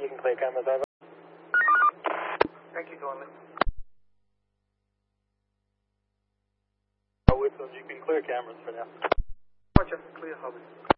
you can clear cameras over. Thank you, Dorman. Whitfield, you can clear cameras for now. Roger, clear, Hobby.